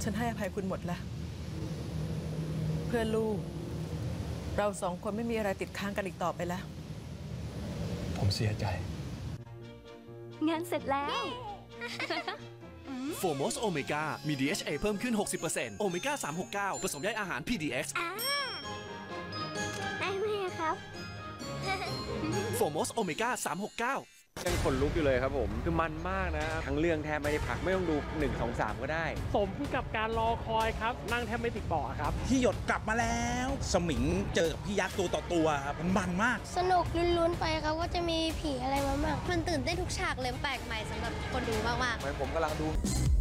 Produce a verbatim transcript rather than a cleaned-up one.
ฉันให้อภัยคุณหมดแล้วเพื่อลูกเราสองคนไม่มีอะไรติดค้างกันอีกต่อไปแล้วผมเสียใจงานเสร็จแล้วโฟมอสโอเมก้ามี ดี เอช เอ เพิ่มขึ้น หกสิบเปอร์เซ็นต์ โอเมก้า สามหกเก้า ผสมใยอาหาร พี ดี เอ็กซ์ได้ไหมครับโฟมอสโอเมก้า สามหกเก้ายังขนลุกอยู่เลยครับผมคือมันมากนะทั้งเรื่องแทบไม่ได้พักไม่ต้องดูหนึ่ง สอง สามก็ได้สมกับการรอคอยครับนั่งแทบไม่ติดเบาะครับพี่หยดกลับมาแล้วสมิงเจอพี่ยักษ์ตัวต่อตัวครับมันมันมากสนุกลุ้นๆไปครับว่าจะมีผีอะไรมาบ้างมันตื่นเต้นทุกฉากเลยแปลกใหม่สำหรับคนดูมากๆผมกำลังดู